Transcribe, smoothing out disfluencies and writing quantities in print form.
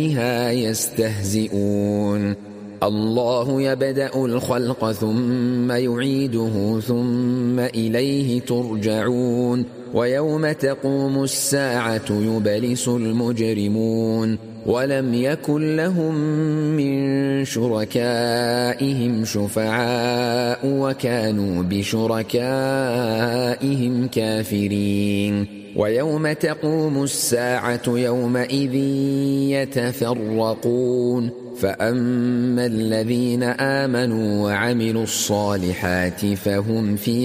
بها يستهزئون الله يبدأ الخلق ثم يعيده ثم إليه ترجعون ويوم تقوم الساعة يبلس المجرمون ولم يكن لهم من شركائهم شفعاء وكانوا بشركائهم كافرين ويوم تقوم الساعة يومئذ يتفرقون فأما الذين آمنوا وعملوا الصالحات فهم في